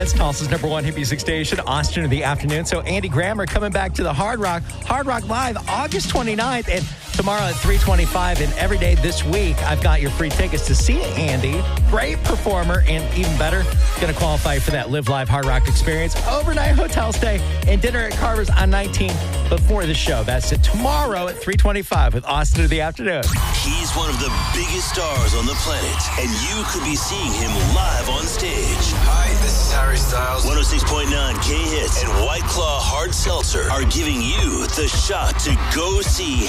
It's Tulsa's number one hit music station, Austin of the afternoon. So Andy Grammer coming back to the Hard Rock Live, August 29th, and tomorrow at 3:25. And every day this week, I've got your free tickets to see Andy. Great performer, and even better, going to qualify for that Live Live Hard Rock experience. Overnight hotel stay and dinner at Carver's on 19 before the show. That's it tomorrow at 3:25 with Austin of the afternoon. He's one of the biggest stars on the planet, and you could be seeing him live on stage. Hi, this is Harry Styles. 106.9 K-Hits and White Claw Hard Seltzer are giving you the shot to go see